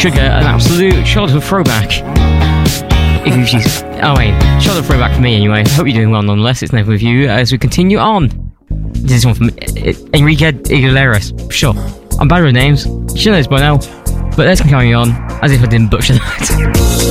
Sugar, an absolute childhood throwback. Childhood throwback for me anyway. Hope you're doing well nonetheless. It's Never With You as we continue on. This one from Enrique Iglesias. Sure, I'm bad with names. You should know this by now. But let's carry on as if I didn't butcher that.